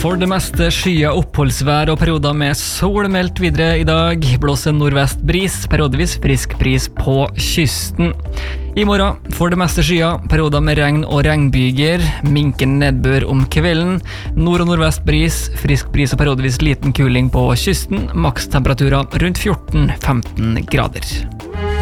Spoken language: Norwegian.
For det meste skyer oppholdsvær og perioder med sol meldt videre i dag. Blåser nordvest bris, periodevis frisk bris på kysten. I morgen for det meste skyer, perioder med regn og regnbyger. Minken nedbør om kvelden. Nord- og nordvest bris, frisk bris og periodevis liten kuling på kysten. Makstemperaturer rundt 14-15 grader.